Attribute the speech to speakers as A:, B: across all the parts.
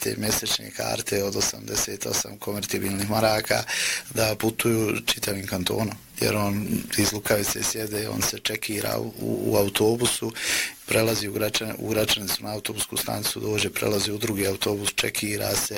A: te mjesečne karte od 88 konvertibilnih maraka da putuju čitavim kantonom. Jer on iz Lukavice sjede, on se čekira u autobusu, prelazi u Gračanicu na autobusku stanicu, dođe, prelazi u drugi autobus, čekira se,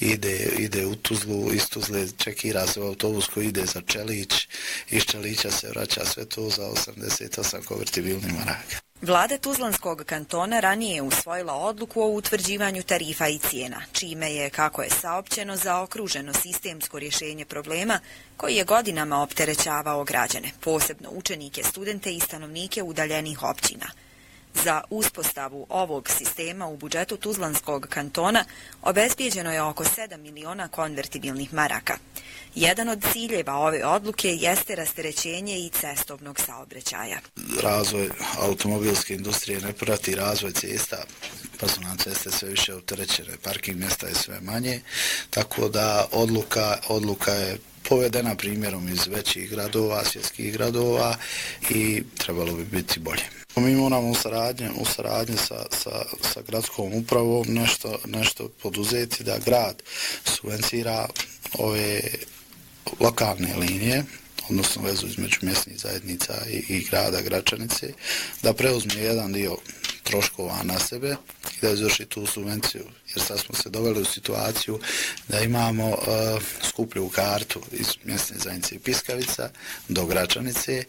A: ide u Tuzlu, iz Tuzle čekira se u autobus koji ide za Čelić, iz Čelića se vraća, sve to za 88 konvertibilnih maraka.
B: Vlada Tuzlanskog kantona ranije je usvojila odluku o utvrđivanju tarifa i cijena, čime je, kako je saopćeno, zaokruženo sistemsko rješenje problema koji je godinama opterećavao građane, posebno učenike, studente i stanovnike udaljenih općina. Za uspostavu ovog sistema u budžetu Tuzlanskog kantona obezbijeđeno je oko 7 miliona konvertibilnih maraka. Jedan od ciljeva ove odluke jeste rasterećenje i cestovnog saobraćaja.
A: Razvoj automobilske industrije ne prati razvoj cesta, pa su nam ceste sve više opterećene, parking mjesta je sve manje, tako da odluka je povedena primjerom iz većih gradova, svjetskih gradova i trebalo bi biti bolje. Mi moramo u saradnji sa gradskom upravom nešto poduzeti da grad subvencira ove lokalne linije, odnosno vezu između mjesnih zajednica i grada Gračanice, da preuzme jedan dio troškova na sebe i da izvrši tu subvenciju. Jer sad smo se doveli u situaciju da imamo skuplju kartu iz mjesne zajednice Piskavica do Gračanice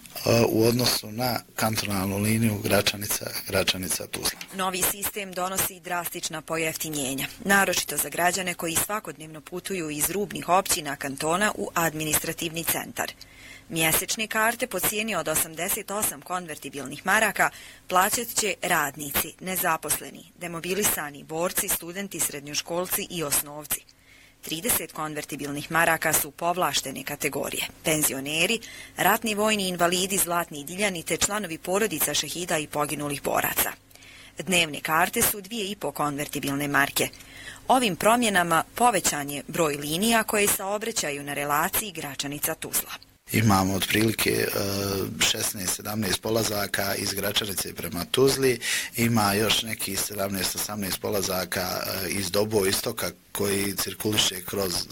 A: u odnosu na kantonalnu liniju Gračanica-Tuzla.
B: Novi sistem donosi drastična pojeftinjenja, naročito za građane koji svakodnevno putuju iz rubnih općina kantona u administrativni centar. Mjesečne karte po cijeni od 88 konvertibilnih maraka plaćat će radnici, nezaposleni, demobilisani, borci, studenti, srednjoškolci i osnovci. 30 konvertibilnih maraka su povlaštene kategorije, penzioneri, ratni vojni invalidi, zlatni diljani te članovi porodica šehida i poginulih boraca. Dnevne karte su 2,5 konvertibilne marke. Ovim promjenama povećan je broj linija koje saobraćaju na relaciji Gračanica-Tuzla.
A: Imamo otprilike 16-17 polazaka iz Gračanice prema Tuzli, ima još neki 17-18 polazaka iz Dobo istoka koji cirkuliše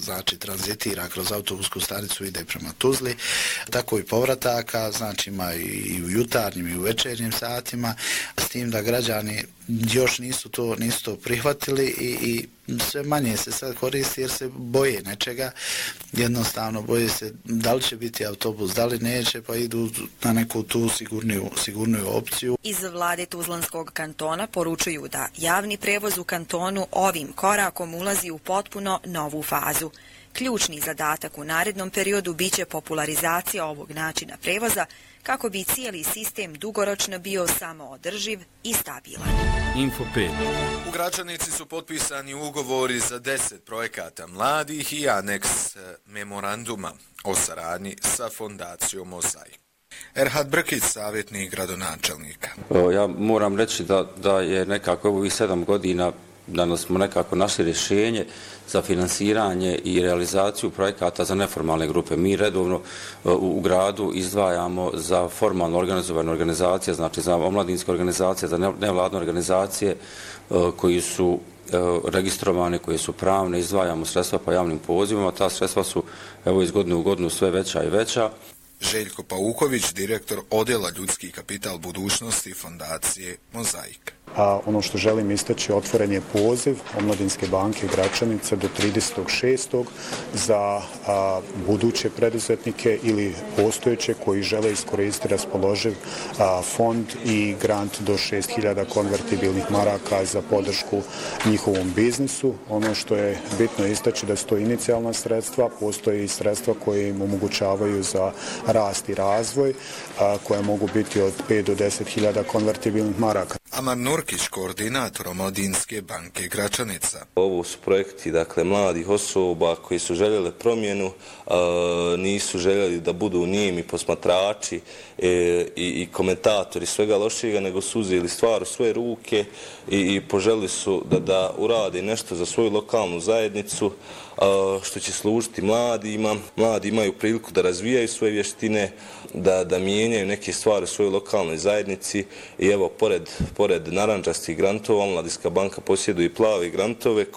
A: tranzitira kroz autobusku stanicu, ide prema Tuzli, tako i povrataka, znači ima i u jutarnjim i u večernjim satima, s tim da građani još nisu to prihvatili i sve manje se sad koristi jer se boje nečega, jednostavno boje se da li će biti autobus, da li neće, pa idu na neku tu sigurniju opciju.
B: Iz vlade Tuzlanskog kantona poručuju da javni prevoz u kantonu ovim korakom ulazi u potpuno novu fazu. Ključni zadatak u narednom periodu biće popularizacija ovog načina prevoza kako bi cijeli sistem dugoročno bio samoodrživ i stabilan.
C: Info 5.
D: U Gračanici su potpisani ugovori za 10 projekata mladih i aneks memoranduma o saradnji sa fondacijom Mozaik. Erhad Brkić, savjetnik gradonačelnika.
E: Ja moram reći da je nekako ovih 7 godina danas smo nekako našli rješenje za finansiranje i realizaciju projekata za neformalne grupe. Mi redovno u gradu izdvajamo za formalno organizovane organizacije, znači za omladinske organizacije, za nevladne organizacije koji su registrovane, koje su pravne, izdvajamo sredstva po javnim pozivima. Ta sredstva su iz godine u godinu sve veća i veća.
D: Željko Pauković, direktor odjela ljudski kapital budućnosti fondacije Mozaik.
F: Ono što želim istaći, otvoren je poziv Omladinske banke Gračanice do 30.6. za buduće preduzetnike ili postojeće koji žele iskoristiti raspoloživ fond i grant do 6.000 konvertibilnih maraka za podršku njihovom biznisu. Ono što je bitno istaći da su to inicijalna sredstva, postoje i sredstva koje im omogućavaju za rast i razvoj, koja mogu biti od 5 do 10.000 konvertibilnih maraka.
D: Amar Nurkić, koordinator Omladinske banke Gračanica.
G: Ovo su projekti, mladih osoba koji su željeli promjenu, nisu željeli da budu nijemi posmatrači i komentatori svega lošega, nego su uzeli stvar u svoje ruke i poželjeli su da urade nešto za svoju lokalnu zajednicu, što će služiti mladima. Mladi imaju priliku da razvijaju svoje vještine, da mijenjaju neke stvari u svojoj lokalnoj zajednici i evo, pored narandžastih grantova, Omladinska banka posjeduje i plave grantove